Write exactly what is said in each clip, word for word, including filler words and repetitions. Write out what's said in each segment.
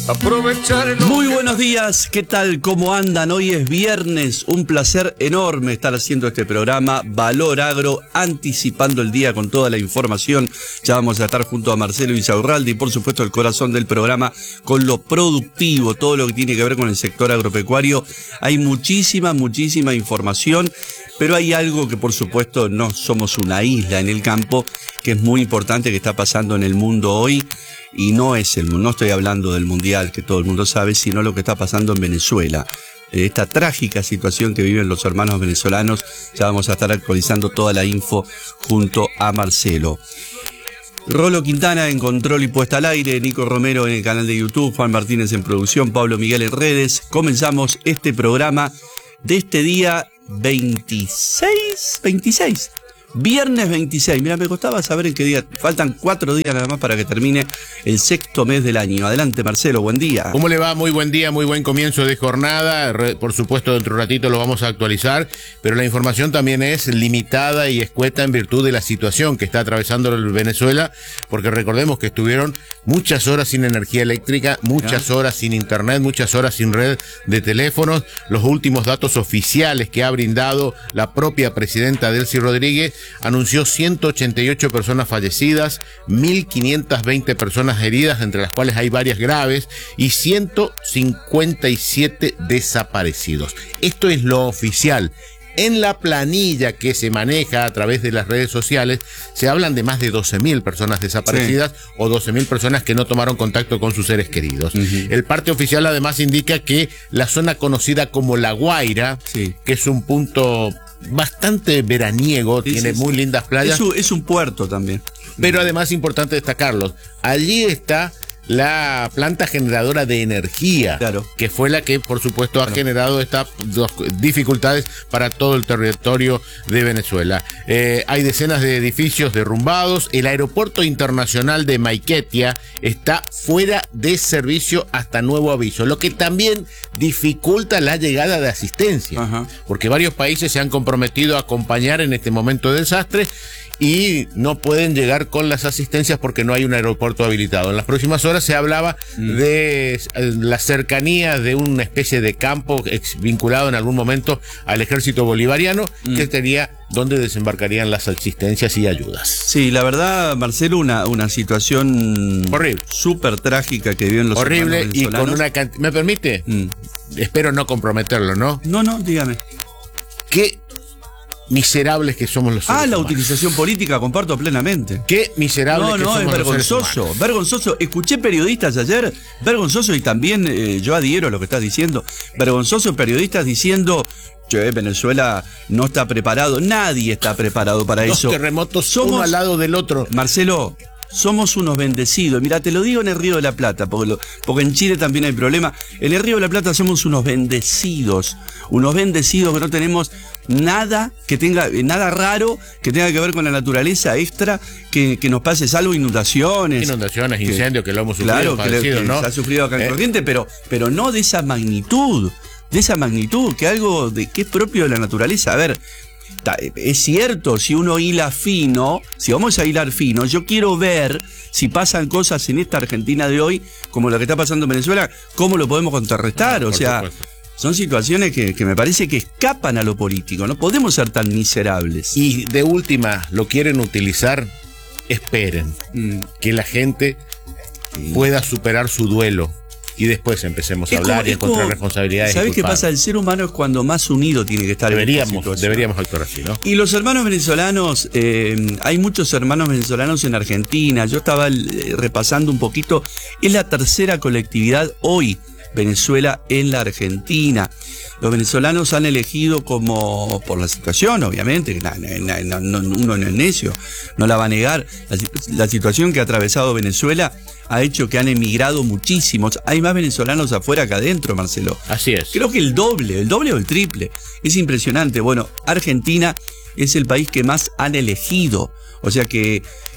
Aprovecharlo. Muy buenos días, ¿qué tal? ¿Cómo andan? Hoy es viernes, un placer enorme estar haciendo este programa Valor Agro, anticipando el día con toda la información. Ya vamos a estar junto a Marcelo Insaurralde y por supuesto el corazón del programa con lo productivo, todo lo que tiene que ver con el sector agropecuario. Hay muchísima, muchísima información, pero hay algo que por supuesto no somos una isla en el campo, que es muy importante que está pasando en el mundo hoy. Y no es el, no estoy hablando del mundial que todo el mundo sabe, sino lo que está pasando en Venezuela. Esta trágica situación que viven los hermanos venezolanos. Ya vamos a estar actualizando toda la info junto a Marcelo. Rolo Quintana en control y puesta al aire, Nico Romero en el canal de YouTube, Juan Martínez en producción, Pablo Miguel en redes. Comenzamos este programa de este día veintiséis, veintiséis. Viernes veintiséis, mira, me costaba saber en qué día, faltan cuatro días nada más para que termine el sexto mes del año. Adelante Marcelo, buen día. ¿Cómo le va? Muy buen día, muy buen comienzo de jornada, por supuesto dentro de un ratito lo vamos a actualizar, pero la información también es limitada y escueta en virtud de la situación que está atravesando Venezuela, porque recordemos que estuvieron muchas horas sin energía eléctrica, muchas ¿Ya? horas sin internet, muchas horas sin red de teléfonos. Los últimos datos oficiales que ha brindado la propia presidenta Delcy Rodríguez anunció ciento ochenta y ocho personas fallecidas, mil quinientas veinte personas heridas, entre las cuales hay varias graves, y ciento cincuenta y siete desaparecidos. Esto es lo oficial. En la planilla que se maneja a través de las redes sociales se hablan de más de doce mil personas desaparecidas, sí, o doce mil personas que no tomaron contacto con sus seres queridos. Uh-huh. El parte oficial además indica que la zona conocida como La Guaira, sí, que es un punto bastante veraniego, sí, tiene sí, muy lindas playas. Es un, es un puerto también. Pero además importante destacarlo, allí está la planta generadora de energía, claro, que fue la que por supuesto ha claro. generado estas dificultades para todo el territorio de Venezuela. Eh, hay decenas de edificios derrumbados, el aeropuerto internacional de Maiquetía está fuera de servicio hasta nuevo aviso, lo que también dificulta la llegada de asistencia, Ajá. porque varios países se han comprometido a acompañar en este momento de desastre y no pueden llegar con las asistencias porque no hay un aeropuerto habilitado. En las próximas horas se hablaba mm. de la cercanía de una especie de campo vinculado en algún momento al ejército bolivariano, mm. que sería donde desembarcarían las asistencias y ayudas. Sí, la verdad, Marcelo, una, una situación horrible, súper trágica que viven los horrible y con una cantidad. ¿Me permite? Mm. Espero no comprometerlo, ¿no? No, no, dígame. ¿Qué miserables que somos los seres Ah, la humanos? Utilización política, comparto plenamente. Qué miserables no, que no, somos es vergonzoso, los seres humanos. vergonzoso. Escuché periodistas ayer, vergonzoso, y también eh, yo adhiero a lo que estás diciendo, vergonzoso periodistas diciendo que Venezuela no está preparado, nadie está preparado para Dos eso. Los terremotos somos, uno al lado del otro. Marcelo, somos unos bendecidos. Mira, te lo digo en el Río de la Plata, porque, lo, porque en Chile también hay problema. En el Río de la Plata somos unos bendecidos, unos bendecidos que no tenemos nada que tenga, nada raro que tenga que ver con la naturaleza extra que, que nos pase, salvo inundaciones. Inundaciones, que, incendios, que lo hemos sufrido, claro, padecido, que, que ¿no? se ha sufrido acá en ¿Eh? Corrientes, pero, pero no de esa magnitud, de esa magnitud, que algo de que es propio de la naturaleza. A ver, es cierto, si uno hila fino, si vamos a hilar fino, yo quiero ver si pasan cosas en esta Argentina de hoy, como lo que está pasando en Venezuela, cómo lo podemos contrarrestar. Ah, o sea, supuesto. Son situaciones que, que me parece que escapan a lo político, no podemos ser tan miserables. Y de última, lo quieren utilizar, esperen, mm. que la gente mm. pueda superar su duelo. Y después empecemos a es hablar como, y encontrar como, responsabilidades. ¿Sabes qué pasa? El ser humano es cuando más unido tiene que estar. Deberíamos, en deberíamos actuar así, ¿no? Y los hermanos venezolanos, eh, hay muchos hermanos venezolanos en Argentina. Yo estaba eh, repasando un poquito. Es la tercera colectividad hoy, Venezuela en la Argentina. Los venezolanos han elegido como, por la situación, obviamente, na, na, na, no, uno no es necio, no la va a negar, la, la situación que ha atravesado Venezuela ha hecho que han emigrado muchísimos. Hay más venezolanos afuera que adentro, Marcelo. Así es. Creo que el doble, el doble o el triple. Es impresionante. Bueno, Argentina es el país que más han elegido. O sea que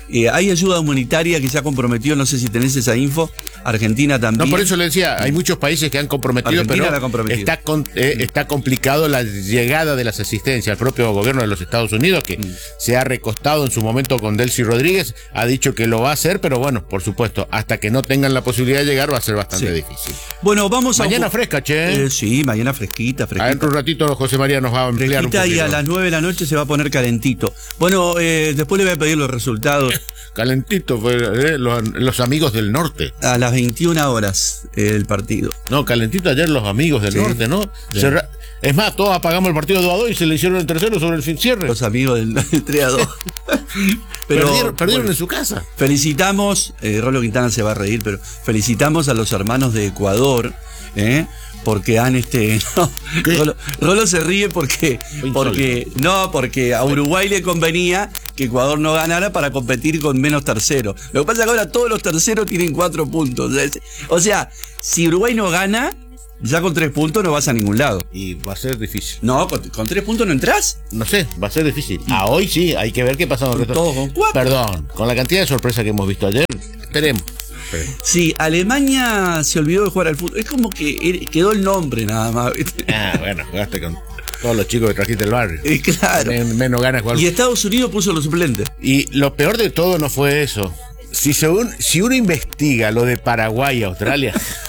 Eh, hay ayuda humanitaria que se ha comprometido, no sé si tenés esa info. Argentina también. No, por eso le decía, hay muchos países que han comprometido, Argentina pero la ha comprometido. Está, con, eh, está complicado la llegada de las asistencias. El propio gobierno de los Estados Unidos, que mm. se ha recostado en su momento con Delcy Rodríguez, ha dicho que lo va a hacer, pero bueno, por supuesto, hasta que no tengan la posibilidad de llegar va a ser bastante sí. difícil. Bueno, vamos mañana a... Mañana fresca, che. Eh, sí, mañana fresquita, fresquita. Adentro un ratito José María nos va a ampliar fresquita un poquito. Y a las nueve de la noche se va a poner calentito. Bueno, eh, después le voy a pedir los resultados. Calentito, eh, los, los amigos del norte. A las veintiuna horas eh, el partido. No, calentito ayer los amigos del sí. norte, ¿no? Sí. Cerra... Es más, todos apagamos el partido dos a dos y se le hicieron el tercero sobre el fin cierre. Los amigos del, del tres a dos. Pero, perdieron perdieron bueno, en su casa. Felicitamos, eh, Rolo Quintana se va a reír, pero felicitamos a los hermanos de Ecuador, ¿eh? Porque han este no, Rolo, Rolo se ríe porque porque no porque a Uruguay le convenía que Ecuador no ganara para competir con menos terceros. Lo que pasa es que ahora todos los terceros tienen cuatro puntos. O sea, si Uruguay no gana, ya con tres puntos no vas a ningún lado. Y va a ser difícil. No, con, con tres puntos no entras. No sé, va a ser difícil. A hoy sí, hay que ver qué pasa con el Todos con cuatro. Perdón, con la cantidad de sorpresas que hemos visto ayer, esperemos. Sí, Alemania se olvidó de jugar al fútbol. Es como que quedó el nombre nada más. Ah, bueno, jugaste con todos los chicos que trajiste del barrio. Eh, claro. Men, menos ganas de jugar. Y Estados Unidos puso los suplentes. Y lo peor de todo no fue eso. Si, según, si uno investiga lo de Paraguay y Australia.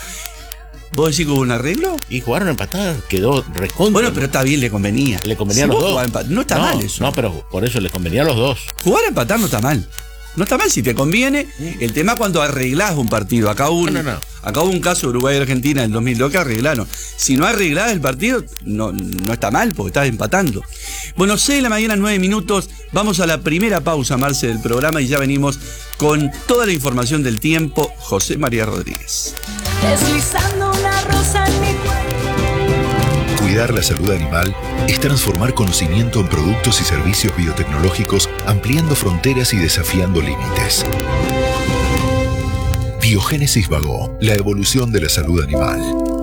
¿Vos decís que hubo un arreglo? Y jugaron a empatar, quedó recontra. Bueno, pero está bien, le convenía. Le convenía si a los dos. No está no, mal eso. No, pero por eso les convenía a los dos. Jugar a empatar no está mal. No está mal si te conviene. El tema es cuando arreglás un partido. Acá hubo un, no, no, no. Acá hubo un caso de Uruguay y Argentina en el dos mil dos que arreglaron. Si no arreglás el partido, no, no está mal porque estás empatando. Bueno, seis de la mañana, nueve minutos. Vamos a la primera pausa, Marce, del programa y ya venimos con toda la información del tiempo. José María Rodríguez. Deslizando una rosa en mi cuello. Cuidar la salud animal es transformar conocimiento en productos y servicios biotecnológicos, ampliando fronteras y desafiando límites. Biogénesis Bagó, la evolución de la salud animal.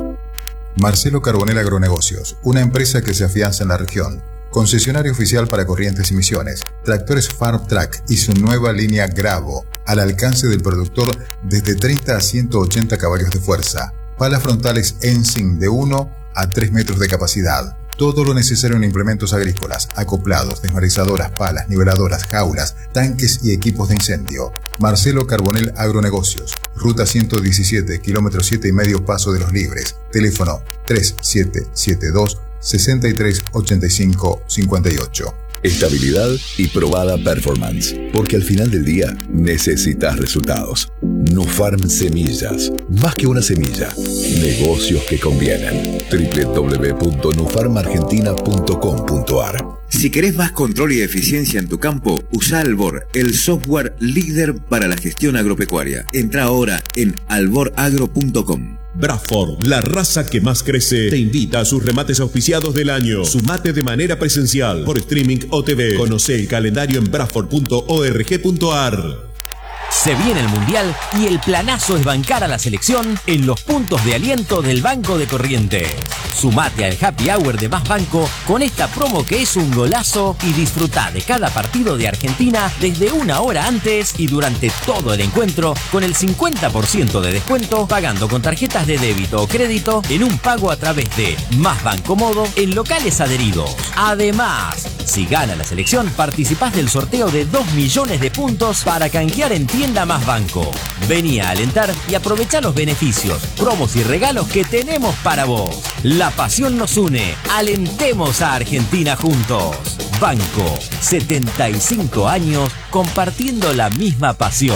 Marcelo Carbonell Agronegocios, una empresa que se afianza en la región. Concesionario oficial para Corrientes y Misiones, tractores Farm Track y su nueva línea Gravo, al alcance del productor desde treinta a ciento ochenta caballos de fuerza. Palas frontales Ensign de uno a tres metros de capacidad. Todo lo necesario en implementos agrícolas, acoplados, desmarizadoras, palas, niveladoras, jaulas, tanques y equipos de incendio. Marcelo Carbonell Agronegocios, ruta ciento diecisiete, kilómetro siete y medio, Paso de los Libres. Teléfono tres siete siete dos, seis tres ocho cinco cinco ocho. Estabilidad y probada performance, porque al final del día necesitas resultados. Nufarm Semillas, más que una semilla, negocios que convienen. doble u doble u doble u punto nufarm argentina punto com punto a r. Si querés más control y eficiencia en tu campo, usa Albor, el software líder para la gestión agropecuaria. Entra ahora en albor agro punto com. Bradford, la raza que más crece, te invita a sus remates auspiciados del año. Sumate de manera presencial, por streaming o T V. Conoce el calendario en bradford punto org punto a r. Se viene el Mundial y el planazo es bancar a la selección en los puntos de aliento del Banco de Corrientes. Sumate al Happy Hour de Más Banco con esta promo que es un golazo y disfruta de cada partido de Argentina desde una hora antes y durante todo el encuentro con el cincuenta por ciento de descuento pagando con tarjetas de débito o crédito en un pago a través de Más Banco Modo en locales adheridos. Además, si gana la selección, participás del sorteo de dos millones de puntos para canjear en tienda Más Banco. Vení a alentar y aprovecha los beneficios, promos y regalos que tenemos para vos. La pasión nos une. Alentemos a Argentina juntos. Banco, setenta y cinco años compartiendo la misma pasión.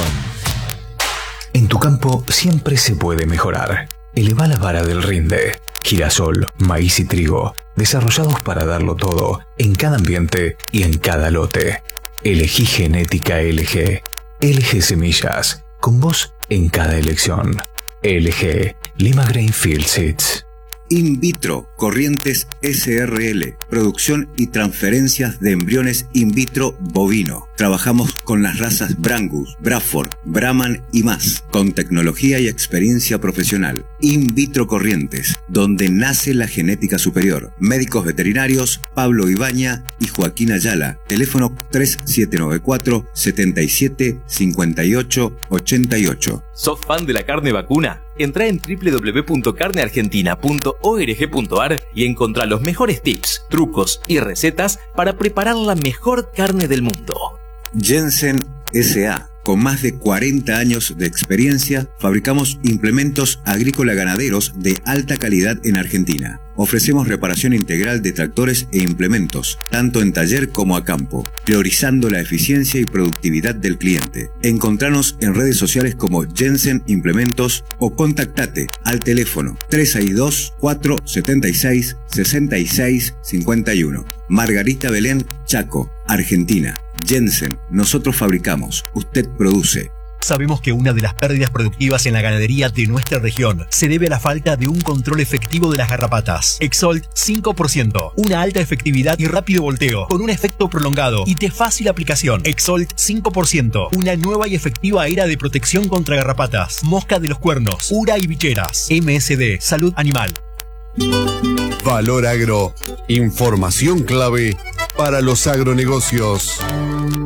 En tu campo siempre se puede mejorar. Eleva la vara del rinde. Girasol, maíz y trigo, desarrollados para darlo todo, en cada ambiente y en cada lote. Elegí genética L G. L G Semillas, con vos en cada elección. L G, Lima Grainfield Seeds. In Vitro Corrientes S R L, producción y transferencias de embriones in vitro bovino. Trabajamos con las razas Brangus, Braford, Brahman y más, con tecnología y experiencia profesional. In Vitro Corrientes, donde nace la genética superior. Médicos veterinarios Pablo Ibaña y Joaquín Ayala. Teléfono tres siete nueve cuatro, siete siete, cinco ocho ocho ocho. ¿Sos fan de la carne vacuna? Entrá en doble u doble u doble u punto carne argentina punto org punto ar y encontrá los mejores tips, trucos y recetas para preparar la mejor carne del mundo. Jensen S A Con más de cuarenta años de experiencia, fabricamos implementos agrícola-ganaderos de alta calidad en Argentina. Ofrecemos reparación integral de tractores e implementos, tanto en taller como a campo, priorizando la eficiencia y productividad del cliente. Encontranos en redes sociales como Jensen Implementos o contactate al teléfono tres seis dos, cuatro siete seis, seis seis cinco uno. Margarita Belén, Chaco, Argentina. Jensen, nosotros fabricamos, usted produce. Sabemos que una de las pérdidas productivas en la ganadería de nuestra región se debe a la falta de un control efectivo de las garrapatas. Exolt cinco por ciento, una alta efectividad y rápido volteo, con un efecto prolongado y de fácil aplicación. Exolt cinco por ciento, una nueva y efectiva era de protección contra garrapatas, mosca de los cuernos, ura y bicheras. M S D, salud animal. Valor Agro, información clave para los agronegocios.